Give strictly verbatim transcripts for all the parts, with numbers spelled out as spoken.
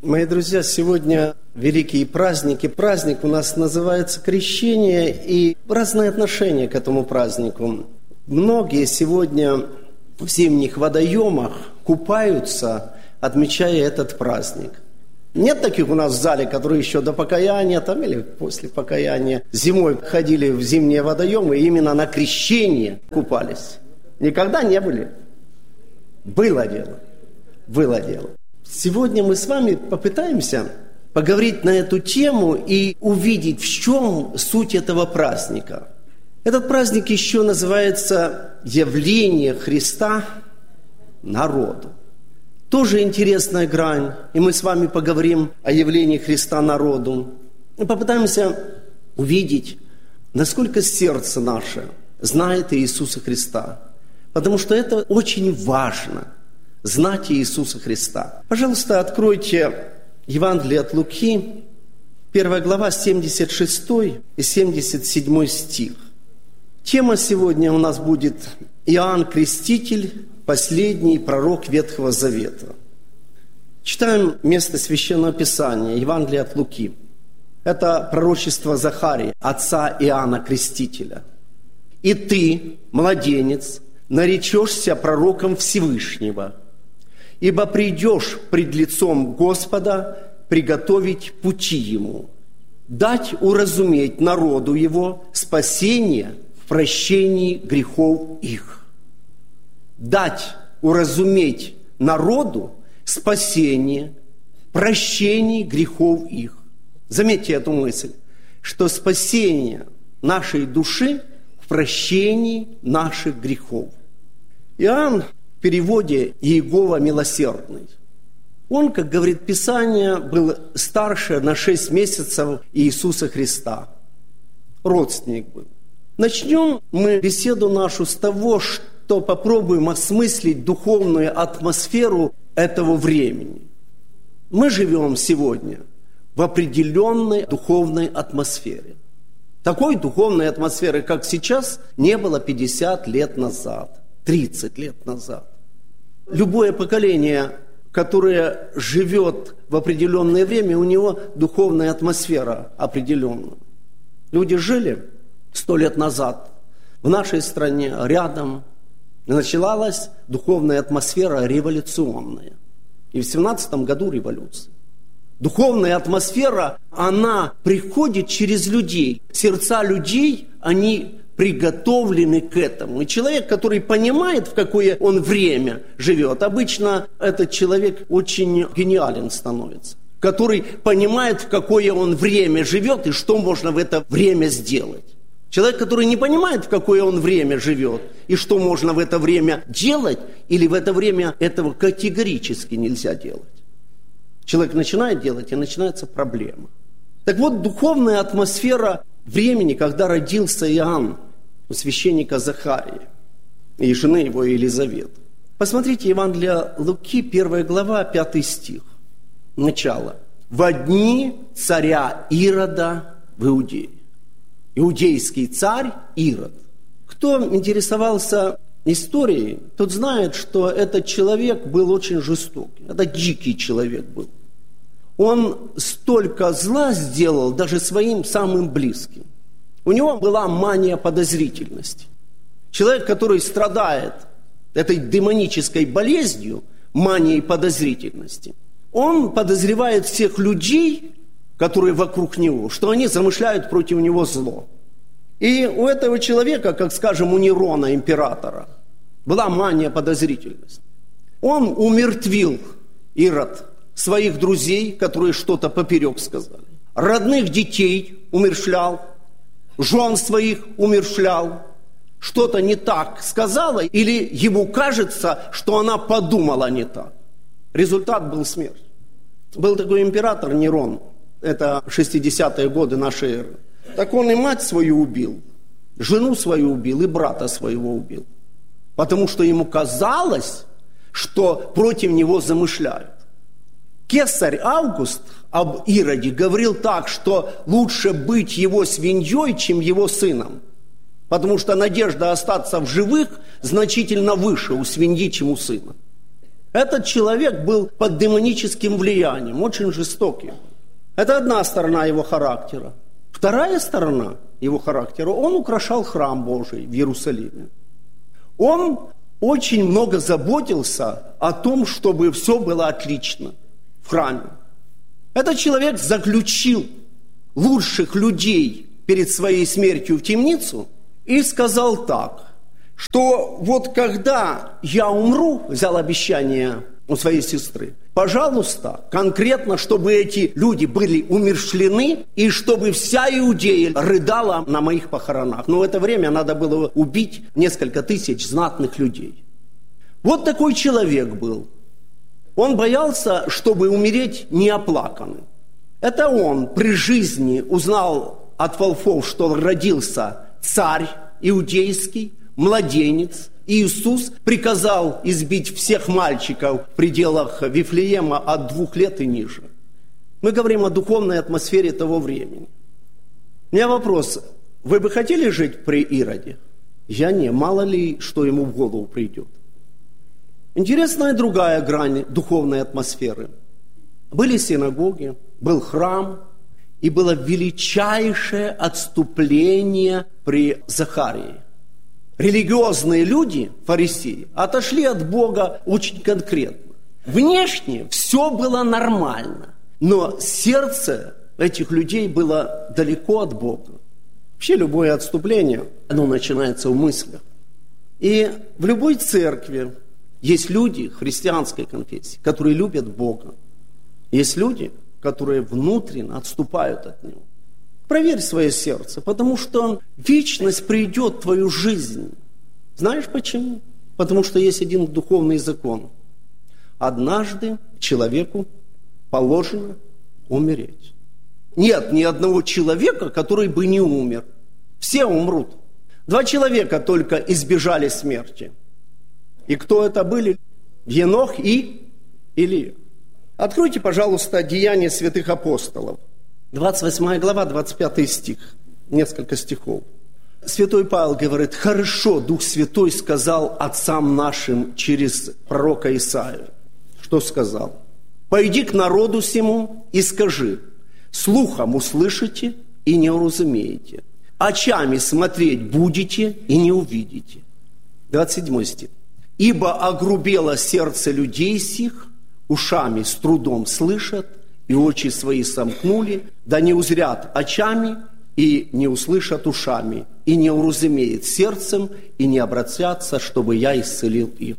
Мои друзья, сегодня великие праздники. Праздник у нас называется Крещение, и разные отношения к этому празднику. Многие сегодня в зимних водоемах купаются, отмечая этот праздник. Нет таких у нас в зале, которые еще до покаяния там, или после покаяния зимой ходили в зимние водоемы и именно на крещение купались? Никогда не были? Было дело. Было дело. Сегодня мы с вами попытаемся поговорить на эту тему и увидеть, в чем суть этого праздника. Этот праздник еще называется «Явление Христа народу». Тоже интересная грань, и мы с вами поговорим о явлении Христа народу. И попытаемся увидеть, насколько сердце наше знает Иисуса Христа. Потому что это очень важно – знать Иисуса Христа. Пожалуйста, откройте Евангелие от Луки, первая глава, семьдесят шестой и семьдесят седьмой стих. Тема сегодня у нас будет «Иоанн Креститель, последний пророк Ветхого Завета». Читаем место Священного Писания, Евангелие от Луки. Это пророчество Захарии, отца Иоанна Крестителя. «И ты, младенец, наречешься пророком Всевышнего, ибо придешь пред лицом Господа приготовить пути Ему, дать уразуметь народу Его спасение в прощении грехов их». Дать уразуметь народу спасение в прощении грехов их. Заметьте эту мысль, что спасение нашей души в прощении наших грехов. Иоанн в переводе «Иегова милосердный». Он, как говорит Писание, был старше на шесть месяцев Иисуса Христа. Родственник был. Начнем мы беседу нашу с того, что попробуем осмыслить духовную атмосферу этого времени. Мы живем сегодня в определенной духовной атмосфере. Такой духовной атмосферы, как сейчас, не было пятьдесят лет назад, тридцать лет назад. Любое поколение, которое живет в определенное время, у него духовная атмосфера определенная. Люди жили сто лет назад в нашей стране, рядом, началась духовная атмосфера революционная. И в семнадцатом году революция. Духовная атмосфера, она приходит через людей. Сердца людей, они приготовлены к этому. И человек, который понимает, в какое он время живет, обычно этот человек очень гениален становится. Который понимает, в какое он время живет и что можно в это время сделать. Человек, который не понимает, в какое он время живет и что можно в это время делать, или в это время этого категорически нельзя делать. Человек начинает делать, и начинается проблема. Так вот, духовная атмосфера времени, когда родился Иоанн, у священника Захарии и жены его Елизаветы. Посмотрите Евангелие Луки, первая глава, пятый стих. Начало. «Во дни царя Ирода в Иудее». Иудейский царь Ирод. Кто интересовался историей, тот знает, что этот человек был очень жестокий. Это дикий человек был. Он столько зла сделал даже своим самым близким. У него была мания подозрительности. Человек, который страдает этой демонической болезнью, манией подозрительности, он подозревает всех людей, которые вокруг него, что они замышляют против него зло. И у этого человека, как, скажем, у Нерона, императора, была мания подозрительности. Он умертвил, Ирод, своих друзей, которые что-то поперек сказали. Родных детей умерщвлял, жен своих умерщвлял. Что-то не так сказала, или ему кажется, что она подумала не так. Результат был смерть. Был такой император Нерон. Это шестидесятые годы нашей эры. Так он и мать свою убил, жену свою убил, и брата своего убил. Потому что ему казалось, что против него замышляют. Кесарь Август об Ироде говорил так, что лучше быть его свиньей, чем его сыном. Потому что надежда остаться в живых значительно выше у свиньи, чем у сына. Этот человек был под демоническим влиянием, очень жестокий. Это одна сторона его характера. Вторая сторона его характера, он украшал храм Божий в Иерусалиме. Он очень много заботился о том, чтобы все было отлично в храме. Этот человек заключил лучших людей перед своей смертью в темницу и сказал так, что вот когда я умру, взял обещание у своей сестры, пожалуйста, конкретно, чтобы эти люди были умерщвлены и чтобы вся Иудея рыдала на моих похоронах. Но в это время надо было убить несколько тысяч знатных людей. Вот такой человек был. Он боялся, чтобы умереть неоплаканным. Это он при жизни узнал от волхвов, что родился царь иудейский, младенец. Иисус приказал избить всех мальчиков в пределах Вифлеема от двух лет и ниже. Мы говорим о духовной атмосфере того времени. У меня вопрос. Вы бы хотели жить при Ироде? Я не. Мало ли, что ему в голову придет. Интересная другая грань духовной атмосферы. Были синагоги, был храм, и было величайшее отступление при Захарии. Религиозные люди, фарисеи, отошли от Бога очень конкретно. Внешне все было нормально, но сердце этих людей было далеко от Бога. Вообще любое отступление, оно начинается в мыслях. И в любой церкви есть люди христианской конфессии, которые любят Бога. Есть люди, которые внутренне отступают от Него. Проверь свое сердце, потому что вечность придет в твою жизнь. Знаешь почему? Потому что есть один духовный закон. Однажды человеку положено умереть. Нет ни одного человека, который бы не умер. Все умрут. Два человека только избежали смерти. И кто это были? Енох и Илия. Откройте, пожалуйста, Деяния святых апостолов. двадцать восьмая глава, двадцать пятый стих. Несколько стихов. Святой Павел говорит: хорошо Дух Святой сказал отцам нашим через пророка Исаию. Что сказал? Пойди к народу сему и скажи: слухом услышите и не уразумеете, очами смотреть будете и не увидите. двадцать седьмой стих. Ибо огрубело сердце людей сих, ушами с трудом слышат, и очи свои сомкнули, да не узрят очами, и не услышат ушами, и не уразумеют сердцем, и не обратятся, чтобы я исцелил их.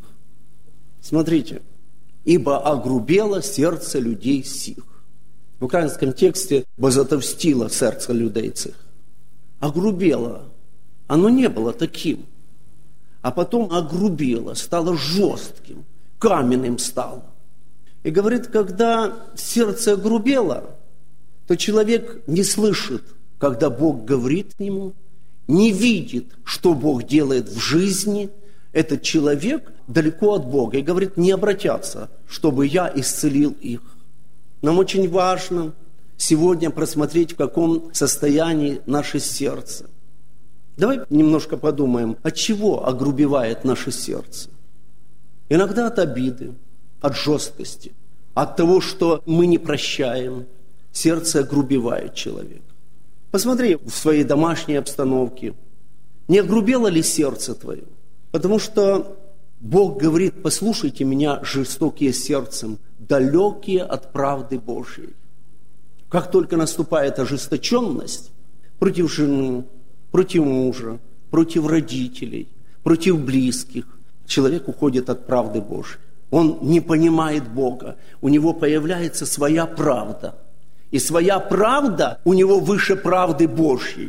Смотрите. Ибо огрубело сердце людей сих. В украинском тексте «бозатовстило сердце людей цих». Огрубело. Оно не было таким. А потом огрубело, стало жестким, каменным стало. И говорит, когда сердце огрубело, то человек не слышит, когда Бог говорит к нему, не видит, что Бог делает в жизни. Этот человек далеко от Бога. И говорит, не обратятся, чтобы я исцелил их. Нам очень важно сегодня просмотреть, в каком состоянии наше сердце. Давай немножко подумаем, от чего огрубевает наше сердце. Иногда от обиды, от жесткости, от того, что мы не прощаем. Сердце огрубевает человека. Посмотри в своей домашней обстановке. Не огрубело ли сердце твое? Потому что Бог говорит: послушайте меня, жестокие сердцем, далекие от правды Божьей. Как только наступает ожесточенность против жены, против мужа, против родителей, против близких, человек уходит от правды Божьей. Он не понимает Бога. У него появляется своя правда. И своя правда у него выше правды Божьей.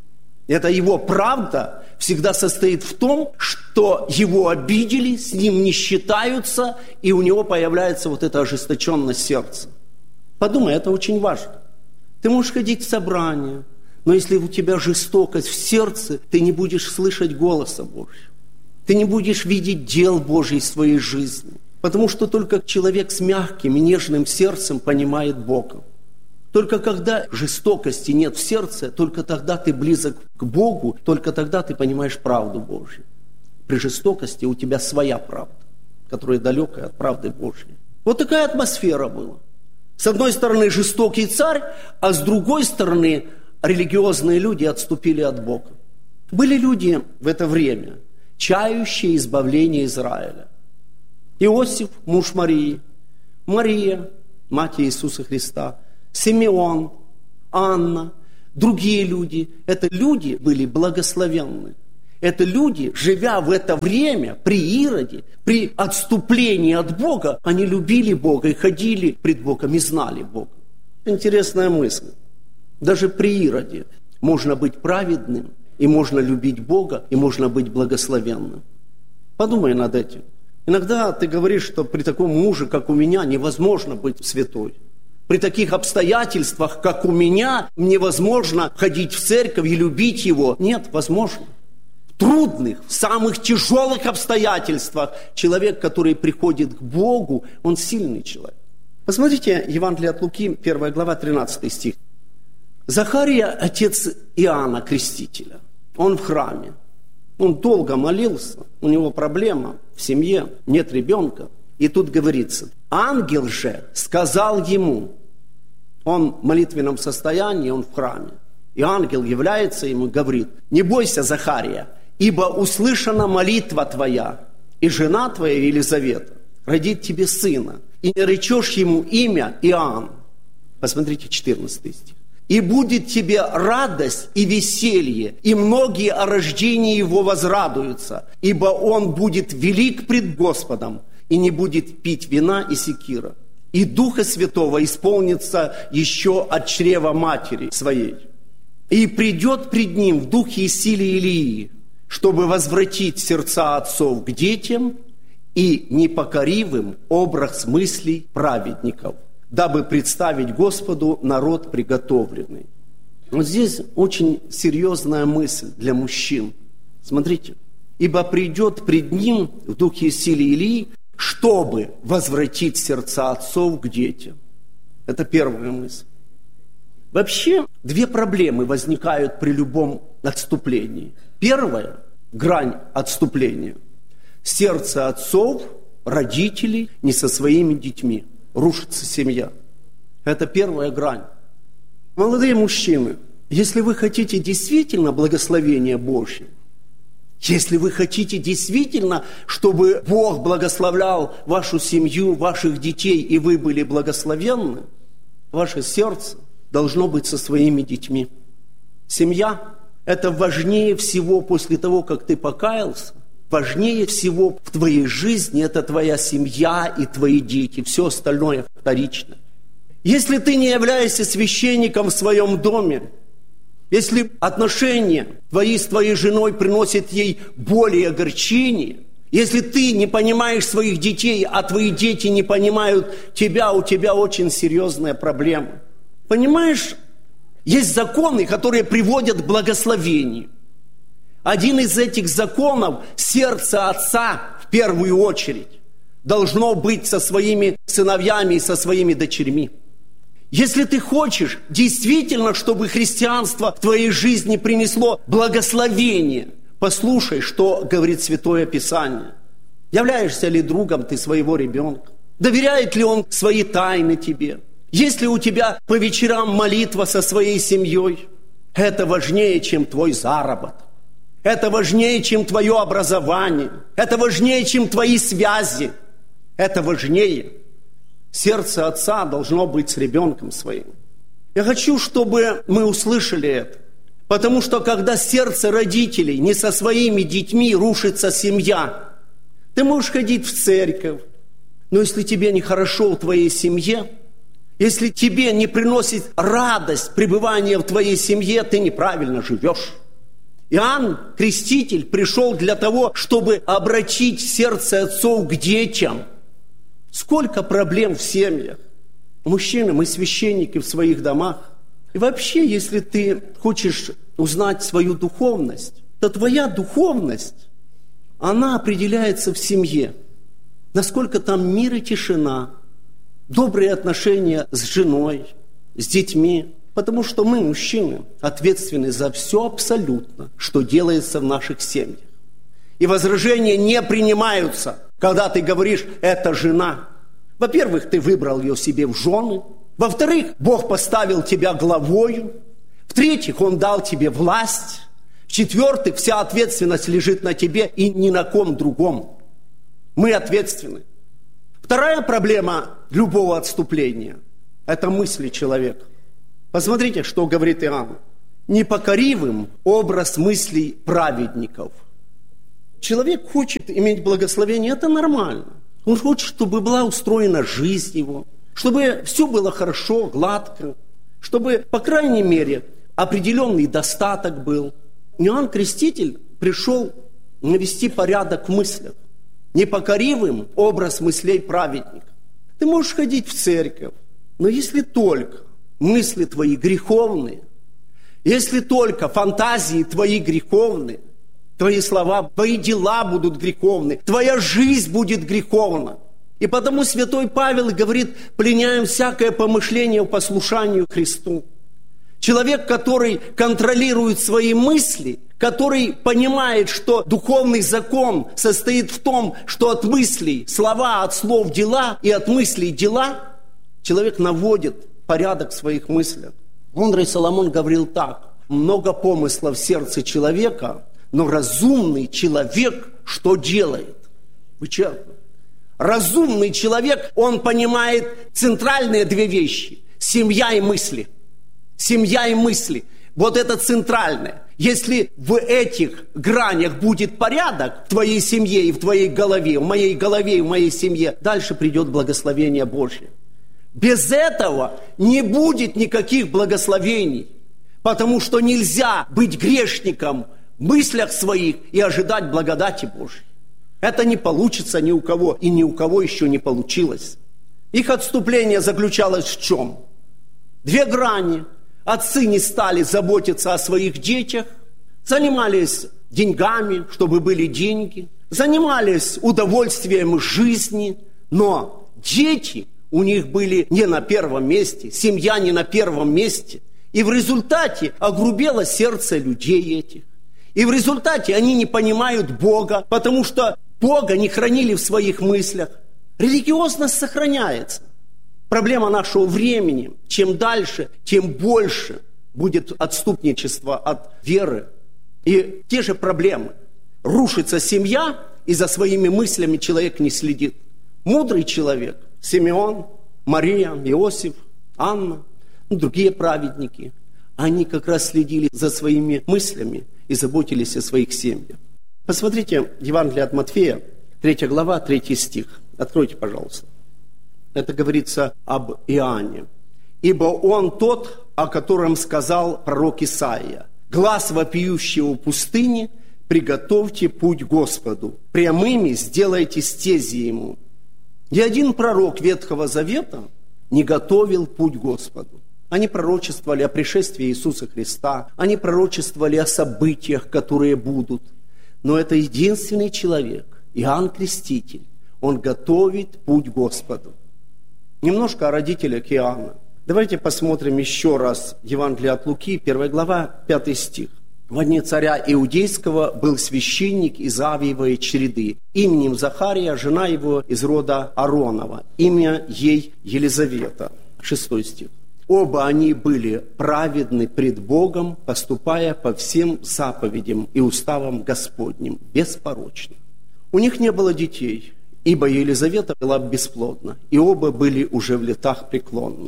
Это его правда всегда состоит в том, что его обидели, с ним не считаются, и у него появляется вот эта ожесточенность сердца. Подумай, это очень важно. Ты можешь ходить в собрания, но если у тебя жестокость в сердце, ты не будешь слышать голоса Божьего. Ты не будешь видеть дел Божьих в своей жизни. Потому что только человек с мягким и нежным сердцем понимает Бога. Только когда жестокости нет в сердце, только тогда ты близок к Богу, только тогда ты понимаешь правду Божью. При жестокости у тебя своя правда. которое далекое от правды Божьей. Вот такая атмосфера была. С одной стороны жестокий царь, а с другой стороны религиозные люди отступили от Бога. Были люди в это время, чающие избавление Израиля. Иосиф, муж Марии, Мария, мать Иисуса Христа, Симеон, Анна, другие люди. Это люди были благословенны. Это люди, живя в это время, при Ироде, при отступлении от Бога, они любили Бога и ходили пред Богом и знали Бога. Интересная мысль. Даже при Ироде можно быть праведным, и можно любить Бога, и можно быть благословенным. Подумай над этим. Иногда ты говоришь, что при таком муже, как у меня, невозможно быть святой. При таких обстоятельствах, как у меня, невозможно ходить в церковь и любить его. Нет, возможно. В трудных, в самых тяжелых обстоятельствах человек, который приходит к Богу, он сильный человек. Посмотрите, Евангелие от Луки, первая глава, тринадцатый стих. Захария, отец Иоанна Крестителя, он в храме. Он долго молился, у него проблема в семье, нет ребенка. И тут говорится, ангел же сказал ему, он в молитвенном состоянии, он в храме. И ангел является ему и говорит, не бойся, Захария, ибо услышана молитва твоя, и жена твоя Елизавета родит тебе сына, и наречешь ему имя Иоанн. Посмотрите, четырнадцатый стих. И будет тебе радость и веселье, и многие о рождении его возрадуются, ибо он будет велик пред Господом, и не будет пить вина и секира. И Духа Святого исполнится еще от чрева матери своей. И придет пред ним в духе и силе Илии, чтобы возвратить сердца отцов к детям и непокоривым образ мыслей праведников, дабы представить Господу народ приготовленный. Вот здесь очень серьезная мысль для мужчин. Смотрите. Ибо придет пред ним в духе и силе Илии, чтобы возвратить сердца отцов к детям. Это первая мысль. Вообще, две проблемы возникают при любом отступлении. Первая грань отступления. Сердце отцов, родителей не со своими детьми. Рушится семья. Это первая грань. Молодые мужчины, если вы хотите действительно благословения Божьего, если вы хотите действительно, чтобы Бог благословлял вашу семью, ваших детей, и вы были благословенны, ваше сердце должно быть со своими детьми. Семья – это важнее всего после того, как ты покаялся. Важнее всего в твоей жизни – это твоя семья и твои дети. Все остальное вторично. Если ты не являешься священником в своем доме, если отношения твои с твоей женой приносят ей боль и огорчение, если ты не понимаешь своих детей, а твои дети не понимают тебя, у тебя очень серьезная проблема. Понимаешь, есть законы, которые приводят к благословению. Один из этих законов – сердце отца в первую очередь должно быть со своими сыновьями и со своими дочерьми. Если ты хочешь действительно, чтобы христианство в твоей жизни принесло благословение, послушай, что говорит Святое Писание. Являешься ли другом ты своего ребенка? Доверяет ли он свои тайны тебе? Есть ли у тебя по вечерам молитва со своей семьей? Это важнее, чем твой заработок. Это важнее, чем твое образование. Это важнее, чем твои связи. Это важнее. Сердце отца должно быть с ребенком своим. Я хочу, чтобы мы услышали это. Потому что когда сердце родителей не со своими детьми, рушится семья. Ты можешь ходить в церковь, но если тебе нехорошо в твоей семье, если тебе не приносит радость пребывания в твоей семье, ты неправильно живешь. Иоанн Креститель пришел для того, чтобы обратить сердце отцов к детям. Сколько проблем в семьях. Мужчины, мы священники в своих домах. И вообще, если ты хочешь узнать свою духовность, то твоя духовность, она определяется в семье. Насколько там мир и тишина, добрые отношения с женой, с детьми. Потому что мы, мужчины, ответственны за все абсолютно, что делается в наших семьях. И возражения не принимаются. когда ты говоришь «это жена». Во-первых, ты выбрал ее себе в жены. Во-вторых, Бог поставил тебя главою. В-третьих, Он дал тебе власть. В-четвертых, вся ответственность лежит на тебе и ни на ком другом. Мы ответственны. Вторая проблема любого отступления – это мысли человека. Посмотрите, что говорит Иоанн. Непокоривым образ мыслей праведников. Человек хочет иметь благословение, это нормально. Он хочет, чтобы была устроена жизнь его, чтобы все было хорошо, гладко, чтобы, по крайней мере, определенный достаток был. Иоанн Креститель пришел навести порядок в мыслях. Непокоривым образ мыслей праведника. Ты можешь ходить в церковь, но если только мысли твои греховные, если только фантазии твои греховные, твои слова, твои дела будут греховны, твоя жизнь будет греховна. И потому святой Павел говорит, пленяем всякое помышление в послушанию Христу. Человек, который контролирует свои мысли, который понимает, что духовный закон состоит в том, что от мыслей слова, от слов дела и от мыслей дела, человек наводит порядок в своих мыслях. Мудрый Соломон говорил так: много помыслов в сердце человека, но разумный человек что делает? Вычеркивает. Разумный человек, он понимает центральные две вещи: семья и мысли. Семья и мысли. Вот это центральное. Если в этих гранях будет порядок в твоей семье и в твоей голове, в моей голове и в моей семье, дальше придет благословение Божье. Без этого не будет никаких благословений, потому что нельзя быть грешником в мыслях своих и ожидать благодати Божьей. Это не получится ни у кого, и ни у кого еще не получилось. Их отступление заключалось в чем? Две грани. Отцы не стали заботиться о своих детях, занимались деньгами, чтобы были деньги, занимались удовольствием жизни, но дети у них были не на первом месте, семья не на первом месте. И в результате огрубело сердце людей этих. И в результате они не понимают Бога, потому что Бога не хранили в своих мыслях. Религиозность сохраняется. Проблема нашего времени: чем дальше, тем больше будет отступничество от веры. И те же проблемы. Рушится семья, и за своими мыслями человек не следит. Мудрый человек, Симеон, Мария, Иосиф, Анна, ну, другие праведники, они как раз следили за своими мыслями и заботились о своих семьях. Посмотрите Евангелие от Матфея, третья глава, третий стих. Откройте, пожалуйста. Это говорится об Иоанне. «Ибо он тот, о котором сказал пророк Исаия: глас вопиющего в пустыне, приготовьте путь Господу, прямыми сделайте стези ему». Ни один пророк Ветхого Завета не готовил путь Господу. Они пророчествовали о пришествии Иисуса Христа, они пророчествовали о событиях, которые будут. Но это единственный человек, Иоанн Креститель, он готовит путь Господу. Немножко о родителях Иоанна. Давайте посмотрим еще раз Евангелие от Луки, первая глава, пятый стих. «Во дни царя Иудейского был священник из Авиевой череды, именем Захария, жена его из рода Аронова, имя ей Елизавета». Шестой стих. «Оба они были праведны пред Богом, поступая по всем заповедям и уставам Господним, беспорочно. У них не было детей, ибо Елизавета была бесплодна, и оба были уже в летах преклонных».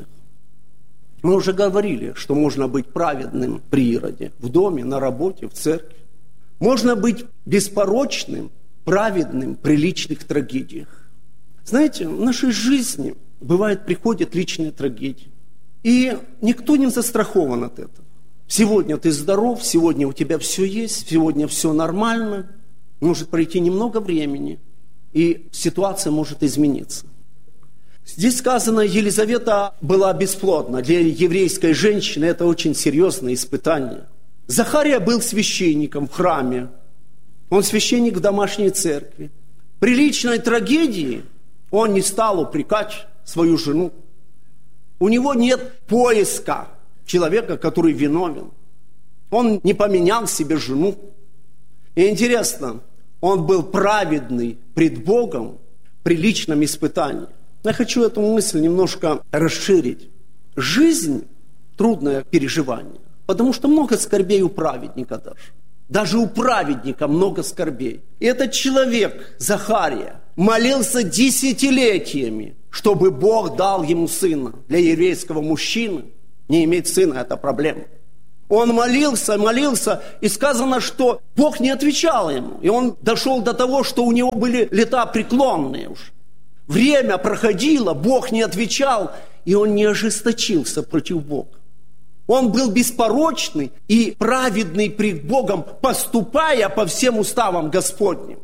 Мы уже говорили, что можно быть праведным при Ироде, в доме, на работе, в церкви. Можно быть беспорочным, праведным при личных трагедиях. Знаете, в нашей жизни бывает, приходят личные трагедии. И никто не застрахован от этого. Сегодня ты здоров, сегодня у тебя все есть, сегодня все нормально. Может пройти немного времени, и ситуация может измениться. Здесь сказано, Елизавета была бесплодна. Для еврейской женщины это очень серьезное испытание. Захария был священником в храме. Он священник в домашней церкви. При личной трагедии он не стал упрекать свою жену. У него нет поиска человека, который виновен. Он не поменял себе жену. И интересно, Он был праведный пред Богом при личном испытании. Я хочу эту мысль немножко расширить. Жизнь – трудное переживание, потому что много скорбей у праведника даже. Даже у праведника много скорбей. И этот человек, Захария, молился десятилетиями, чтобы Бог дал ему сына. Для еврейского мужчины не иметь сына – это проблема. Он молился, молился, и сказано, что Бог не отвечал ему. И он дошел до того, что у него были лета преклонные уж. Время проходило, Бог не отвечал, и он не ожесточился против Бога. Он был беспорочный и праведный пред Богом, поступая по всем уставам Господним.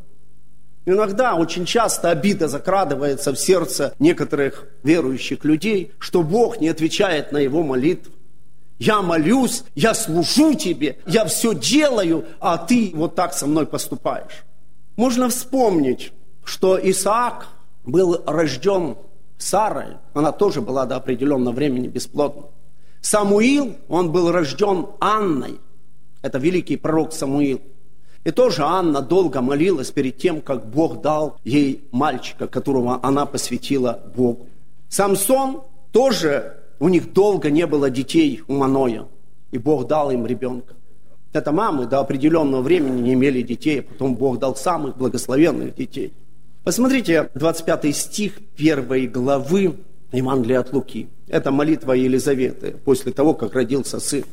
Иногда, очень часто обида закрадывается в сердце некоторых верующих людей, что Бог не отвечает на его молитву. Я молюсь, я служу тебе, я все делаю, а ты вот так со мной поступаешь. Можно вспомнить, что Исаак был рожден Сарой, она тоже была до определенного времени бесплодна. Самуил, он был рожден Анной, это великий пророк Самуил. И тоже Анна долго молилась перед тем, как Бог дал ей мальчика, которого она посвятила Богу. Самсон тоже, у них долго не было детей у Маноя, и Бог дал им ребенка. Это мамы до определенного времени не имели детей, а потом Бог дал самых благословенных детей. Посмотрите, двадцать пятый стих первой главы Евангелия от Луки. Это молитва Елизаветы после того, как родился сын.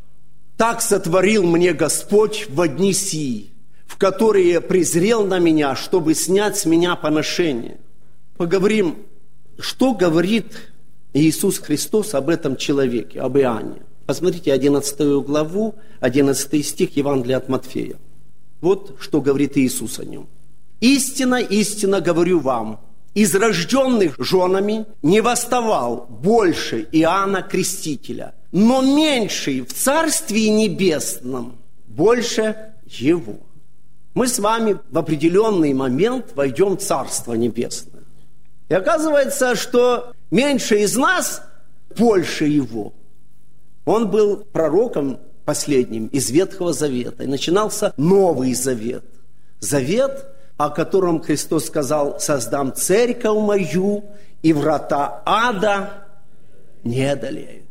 «Так сотворил мне Господь в дни сии, в которые презрел на меня, чтобы снять с меня поношение». Поговорим, что говорит Иисус Христос об этом человеке, об Иоанне. Посмотрите одиннадцатую главу, одиннадцатый стих Евангелия от Матфея. Вот что говорит Иисус о нем. «Истинно, истинно говорю вам, из рожденных женами не восставал больше Иоанна Крестителя, но меньший в Царстве Небесном больше его». Мы с вами в определенный момент войдем в Царство Небесное. И оказывается, что меньше из нас больше его. Он был пророком последним из Ветхого Завета. И начинался Новый Завет. Завет, о котором Христос сказал: «Создам церковь мою, и врата ада не одолеют».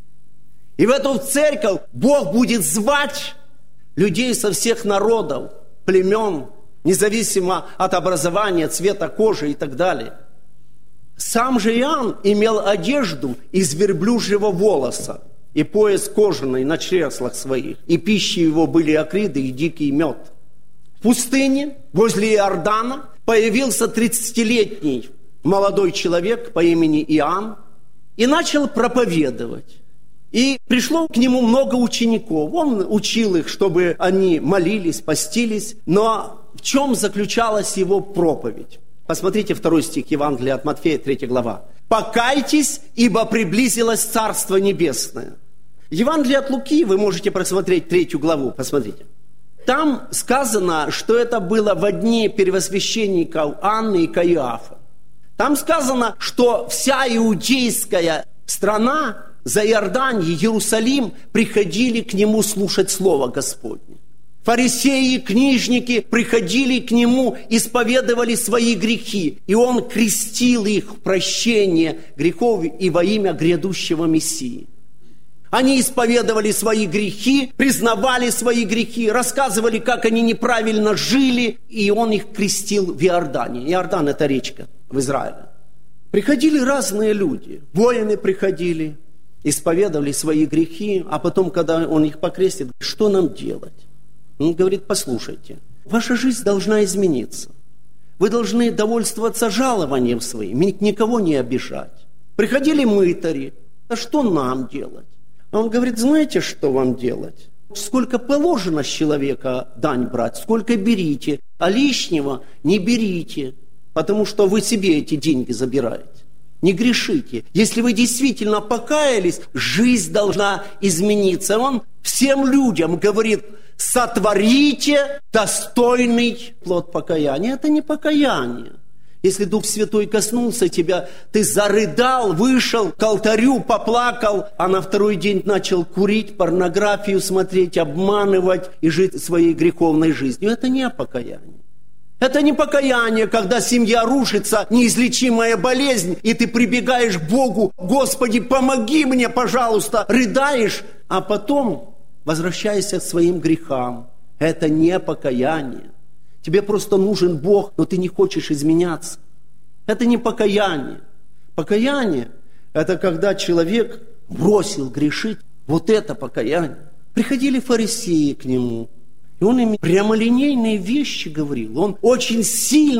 И в эту церковь Бог будет звать людей со всех народов, племен, независимо от образования, цвета кожи и так далее. Сам же Иоанн имел одежду из верблюжьего волоса и пояс кожаный на чреслах своих, и пищей его были акриды и дикий мед. В пустыне, возле Иордана, появился тридцатилетний молодой человек по имени Иоанн и начал проповедовать. И пришло к нему много учеников. Он учил их, чтобы они молились, постились. Но в чем заключалась его проповедь? Посмотрите второй стих Евангелия от Матфея, третья глава. «Покайтесь, ибо приблизилось Царство Небесное». Евангелие от Луки, вы можете просмотреть третью главу, посмотрите. Там сказано, что это было во дни первосвященников Анны и Каиафа. Там сказано, что вся иудейская страна за Иорданье, Иерусалим, приходили к нему слушать Слово Господне. Фарисеи, книжники приходили к нему, исповедовали свои грехи, и он крестил их в прощение грехов и во имя грядущего Мессии. Они исповедовали свои грехи, признавали свои грехи, рассказывали, как они неправильно жили, и он их крестил в Иордане. Иордан – это речка в Израиле. Приходили разные люди, воины приходили, исповедовали свои грехи, а потом, когда он их покрестит, что нам делать? Он говорит: послушайте, ваша жизнь должна измениться. Вы должны довольствоваться жалованием своим, никого не обижать. Приходили мытари, а что нам делать? А он говорит: знаете, что вам делать? Сколько положено с человека дань брать, сколько берите, а лишнего не берите, потому что вы себе эти деньги забираете. Не грешите. Если вы действительно покаялись, жизнь должна измениться. Он всем людям говорит: сотворите достойный плод покаяния. Это не покаяние. Если Дух Святой коснулся тебя, ты зарыдал, вышел к алтарю, поплакал, а на второй день начал курить, порнографию смотреть, обманывать и жить своей греховной жизнью. Это не покаяние. Это не покаяние, когда семья рушится, неизлечимая болезнь, и ты прибегаешь к Богу: «Господи, помоги мне, пожалуйста», рыдаешь, а потом возвращаешься к своим грехам. Это не покаяние. Тебе просто нужен Бог, но ты не хочешь изменяться. Это не покаяние. Покаяние – это когда человек бросил грешить. Вот это покаяние. Приходили фарисеи к нему, и он им прямолинейные вещи говорил. Он очень сильно